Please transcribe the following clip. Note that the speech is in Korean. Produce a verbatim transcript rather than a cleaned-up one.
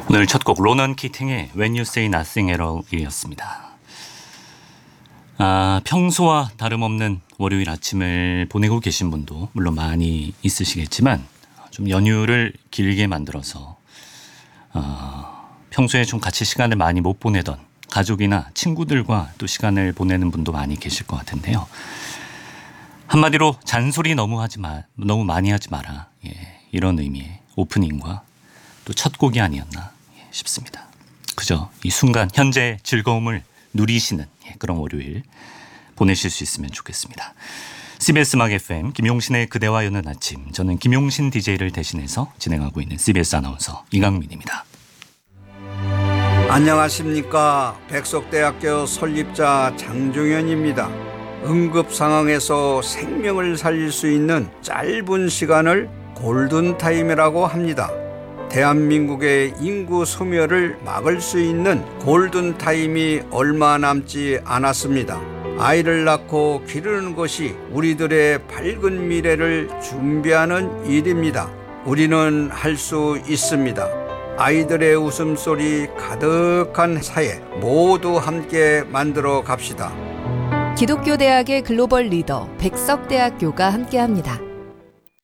오늘 첫 곡 로넌 키팅의 When You Say Nothing at All이었습니다. 아, 평소와 다름없는 월요일 아침을 보내고 계신 분도 물론 많이 있으시겠지만 좀 연휴를 길게 만들어서 어, 평소에 좀 같이 시간을 많이 못 보내던 가족이나 친구들과 또 시간을 보내는 분도 많이 계실 것 같은데요. 한마디로 잔소리 너무 하지 마, 너무 많이 하지 마라. 예, 이런 의미의 오프닝과 또 첫 곡이 아니었나 싶습니다. 그저 이 순간 현재의 즐거움을 누리시는 그런 월요일 보내실 수 있으면 좋겠습니다. 씨비에스 음악 에프엠 김용신의 그대와 여는 아침, 저는 김용신 디제이를 대신해서 진행하고 있는 씨비에스 아나운서 이강민입니다. 안녕하십니까. 백석대학교 설립자 장종현입니다. 응급 상황에서 생명을 살릴 수 있는 짧은 시간을 골든타임이라고 합니다. 대한민국의 인구 소멸을 막을 수 있는 골든타임이 얼마 남지 않았습니다. 아이를 낳고 기르는 것이 우리들의 밝은 미래를 준비하는 일입니다. 우리는 할 수 있습니다. 아이들의 웃음소리 가득한 사회 모두 함께 만들어 갑시다. 기독교 대학의 글로벌 리더 백석대학교가 함께합니다.